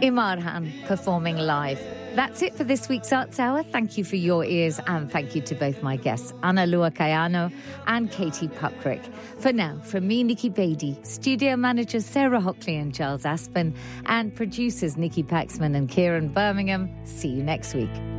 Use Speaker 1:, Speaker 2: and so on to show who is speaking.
Speaker 1: Imarhan performing live. That's it for this week's Arts Hour. Thank you for your ears and thank you to both my guests, Ana Lua Cayano and Katie Puckrick. For now, from me, Nikki Beattie, studio managers Sarah Hockley and Charles Aspen, and producers Nikki Paxman and Kieran Birmingham, see you next week.